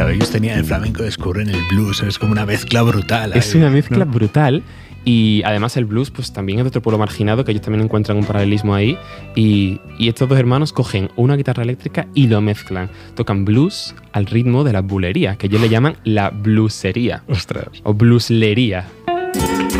Claro, ellos tenían el flamenco, descubren el blues, es como una mezcla brutal. Es una mezcla brutal. Y además el blues pues también es de otro pueblo marginado, que ellos también encuentran un paralelismo ahí. Y estos dos hermanos cogen una guitarra eléctrica y lo mezclan. Tocan blues al ritmo de la bulería, que ellos le llaman la bluesería. Ostras. O blueslería.